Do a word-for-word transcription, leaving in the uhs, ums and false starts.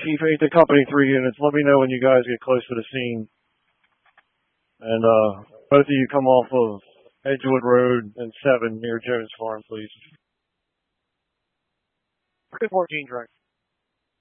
Chief eight to Company three units. Let me know when you guys get close to the scene. And uh, both of you come off of Edgewood Road and seven near Jones Farm, please. Good fourteen, direct.